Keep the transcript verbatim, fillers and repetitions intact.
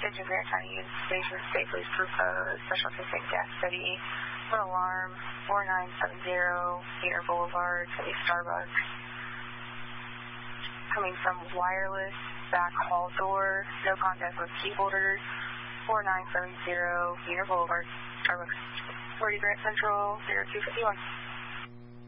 Attention Grant County Youth Station State Police Proposed Special Assistant Gas Study. One alarm, four nine seven zero, Gator Boulevard, City Starbucks. Coming from wireless, back hall door, no contact with key holders, four nine seven zero, Gator Boulevard, Starbucks. forty Grant Central, zero two five one.